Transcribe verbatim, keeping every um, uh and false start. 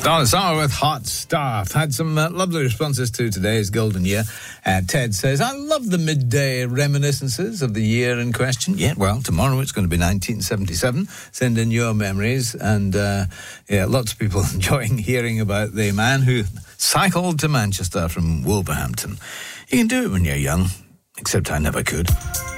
Donna Summer with Hot Stuff. Had some uh, lovely responses to today's Golden Year. Uh, Ted says, I love the midday reminiscences of the year in question. Yeah, well, tomorrow it's going to be nineteen seventy-seven. Send in your memories. And, uh, yeah, lots of people enjoying hearing about the man who cycled to Manchester from Wolverhampton. You can do it when you're young, except I never could.